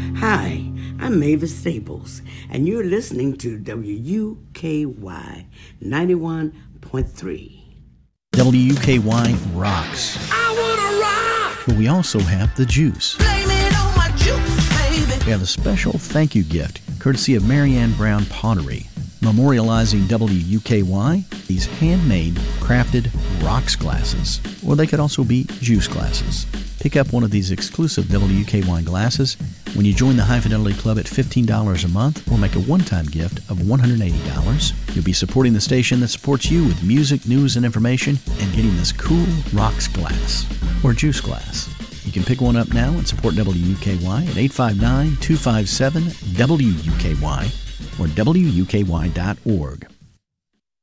Hi, I'm Mavis Staples, and you're listening to WUKY 91.3. WUKY rocks. I wanna rock! But we also have the juice. Blame it on my juice, baby. We have a special thank you gift, courtesy of Marianne Brown Pottery, memorializing WUKY, these handmade, crafted rocks glasses, or they could also be juice glasses. Pick up one of these exclusive WUKY glasses when you join the High Fidelity Club at $15 a month or make a one-time gift of $180. You'll be supporting the station that supports you with music, news, and information, and getting this cool rocks glass or juice glass. You can pick one up now and support WUKY at 859-257-WUKY or WUKY.org.